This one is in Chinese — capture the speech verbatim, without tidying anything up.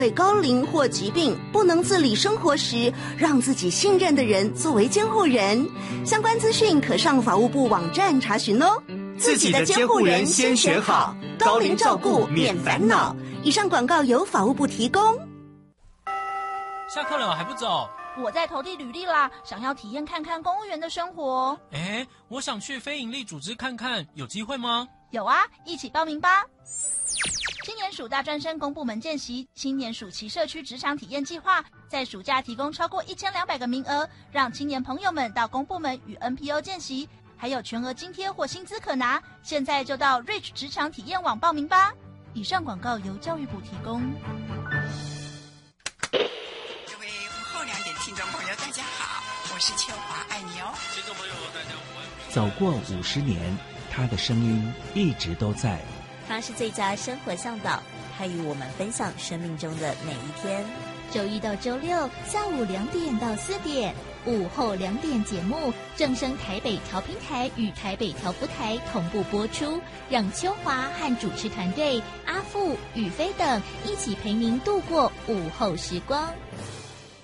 对高龄或疾病不能自理生活时，让自己信任的人作为监护人。相关资讯可上法务部网站查询哦。 自己的监护人先选好，高龄照顾免烦恼。 以上广告由法务部提供。 下课了还不走？ 我在投递履历啦，想要体验看看公务员的生活。 哎，我想去非营利组织看看，有机会吗？ 有啊，一起报名吧。青年署大专生公部门见习青年暑期社区职场体验计划，在暑假提供超过一千两百个名额，让青年朋友们到公部门与 N P O 见习，还有全额津贴或薪资可拿。现在就到 Reach 职场体验网报名吧。以上广告由教育部提供。 各位午后两点听众朋友，大家好，我是秋华，爱你哦。 听众朋友大家午安。 走过五十年，他的声音一直都在。 他是最佳生活向导，他与我们分享生命中的每一天。 周一到周六下午两点到四点，午后两点节目正声台北调频台与台北调福台同步播出，让秋华和主持团队阿富、宇飞等一起陪您度过午后时光。